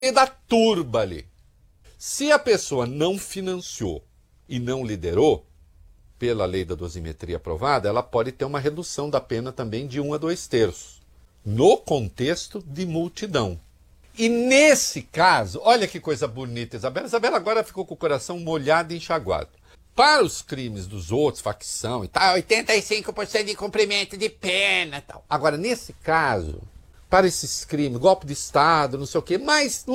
da turba ali. Se a pessoa não financiou e não liderou, pela lei da dosimetria aprovada, ela pode ter uma redução da pena também de 1 a 2/3, no contexto de multidão. E nesse caso, olha que coisa bonita, Isabela. Isabela agora ficou com o coração molhado e enxaguado. Para os crimes dos outros, facção e tal, 85% de cumprimento de pena e tal. Agora, nesse caso, para esses crimes, golpe de Estado, não sei o quê, mas